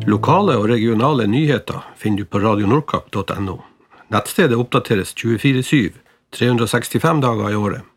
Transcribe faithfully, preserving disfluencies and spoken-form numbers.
Lokale og regionale nyheter finner du på radio nordkapp punktum no. Nettstedet oppdateres tjuefire syv, tre hundre og sekstifem dager i året.